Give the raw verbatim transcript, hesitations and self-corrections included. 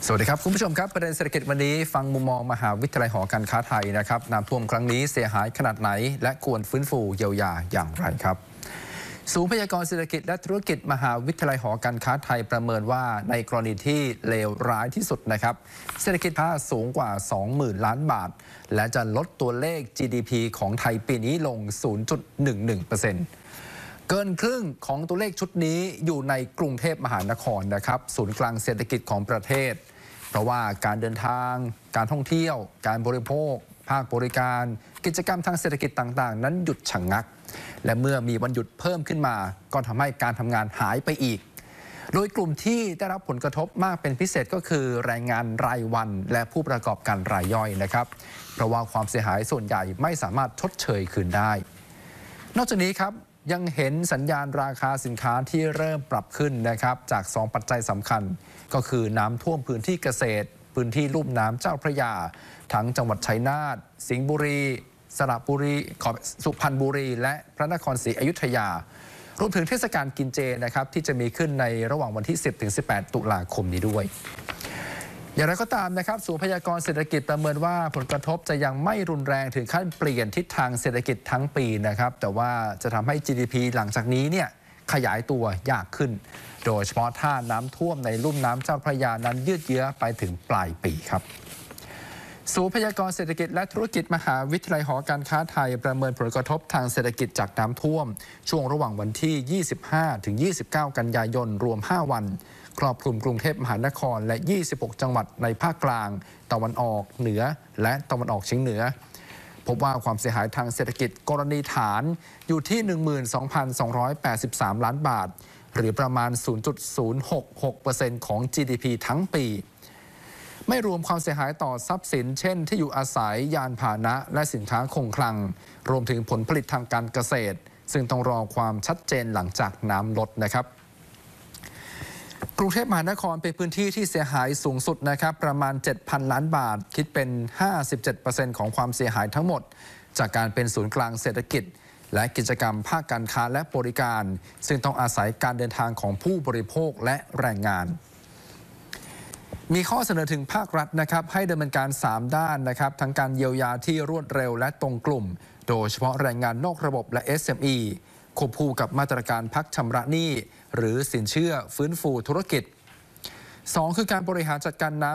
สวัสดีครับคุณผู้ชมครับประเด็นเศรษฐกิจวันนี้ฟังมุมมองมหาวิทยาลัยหอการค้าไทยนะครับน้ำท่วมครั้งนี้เสียหายขนาดไหนและควรฟื้นฟูเยียวยาอย่างไรครับศูนย์พยากรณ์เศรษฐกิจและธุรกิจมหาวิทยาลัยหอการค้าไทยประเมินว่าในกรณีที่เลวร้ายที่สุดนะครับเศรษฐกิจภาคสูงกว่า สองหมื่น ล้านบาทและจะลดตัวเลข จี ดี พี ของไทยปีนี้ลง ศูนย์จุดหนึ่งหนึ่งเปอร์เซ็นต์เกินครึ่งของตัวเลขชุดนี้อยู่ในกรุงเทพมหานครนะครับศูนย์กลางเศรษฐกิจของประเทศเพราะว่าการเดินทางการท่องเที่ยวการบริโภคภาคบริการกิจกรรมทางเศรษฐกิจต่างๆนั้นหยุดชะงักและเมื่อมีวันหยุดเพิ่มขึ้นมาก็ทำให้การทำงานหายไปอีกโดยกลุ่มที่ได้รับผลกระทบมากเป็นพิเศษก็คือแรงงานรายวันและผู้ประกอบการรายย่อยนะครับเพราะว่าความเสียหายส่วนใหญ่ไม่สามารถชดเชยคืนได้นอกจากนี้ครับยังเห็นสัญญาณราคาสินค้าที่เริ่มปรับขึ้นนะครับจากสองปัจจัยสำคัญก็คือน้ำท่วมพื้นที่เกษตรพื้นที่ลุ่มน้ำเจ้าพระยาทั้งจังหวัดชัยนาทสิงห์บุรีสระบุรีสุพรรณบุรีและพระนครศรีอยุธยารวมถึงเทศกาลกินเจนะครับที่จะมีขึ้นในระหว่างวันที่ สิบถึงสิบแปด ตุลาคมนี้ด้วยอย่างไรก็ตามนะครับศูนย์พยากรณ์เศรษฐกิจประเมินว่าผลกระทบจะยังไม่รุนแรงถึงขั้นเปลี่ยนทิศทางเศรษฐกิจทั้งปีนะครับแต่ว่าจะทำให้ จี ดี พี หลังจากนี้เนี่ยขยายตัวยากขึ้นโดยเฉพาะถ้าน้ำท่วมในลุ่มน้ำเจ้าพระยานั้นยืดเยื้อไปถึงปลายปีครับศูนย์พยากรณ์เศรษฐกิจและธุรกิจมหาวิทยาลัยหอการค้าไทยประเมินผลกระทบทางเศรษฐกิจจากน้ำท่วมช่วงระหว่างวันที่ ยี่สิบห้าถึงยี่สิบเก้า กันยายนรวม ห้า วันครอบคลุมกรุงเทพมหานครและ ยี่สิบหก จังหวัดในภาคกลางตะวันออกเหนือและตะวันออกเฉียงเหนือพบว่าความเสียหายทางเศรษฐกิจกรณีฐานอยู่ที่ หนึ่งหมื่นสองพันสองร้อยแปดสิบสาม ล้านบาทหรือประมาณ ศูนย์จุดศูนย์หกหกเปอร์เซ็นต์ ของ จี ดี พี ทั้งปีไม่รวมความเสียหายต่อทรัพย์สินเช่นที่อยู่อาศัยยานพาหนะและสินค้าคงคลังรวมถึงผลผลิตทางการเกษตรซึ่งต้องรอความชัดเจนหลังจากน้ำลดนะครับกรุงเทพมหานครเป็นพื้นที่ที่เสียหายสูงสุดนะครับประมาณ เจ็ดพัน ล้านบาทคิดเป็น ห้าสิบเจ็ดเปอร์เซ็นต์ ของความเสียหายทั้งหมดจากการเป็นศูนย์กลางเศรษฐกิจและกิจกรรมภาคการค้าและบริการซึ่งต้องอาศัยการเดินทางของผู้บริโภคและแรงงานมีข้อเสนอถึงภาครัฐนะครับให้ดำเนินการสามด้านนะครับทั้งการเยียวยาที่รวดเร็วและตรงกลุ่มโดยเฉพาะแรงงานนอกระบบและ เอส เอ็ม อี ควบคู่กับมาตรการพักชำระหนี้หรือสินเชื่อฟื้นฟูธุรกิจสองคือการบริหารจัดการน้ำ